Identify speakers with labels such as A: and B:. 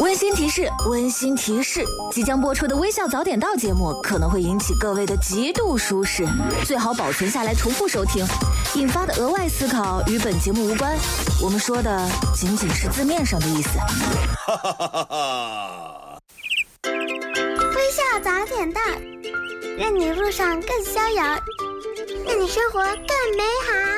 A: 温馨提示，温馨提示，即将播出的微笑早点到节目可能会引起各位的极度舒适，最好保存下来重复收听，引发的额外思考与本节目无关，我们说的仅仅是字面上的意思。
B: 微笑早点到，让你路上更逍遥，让你生活更美好。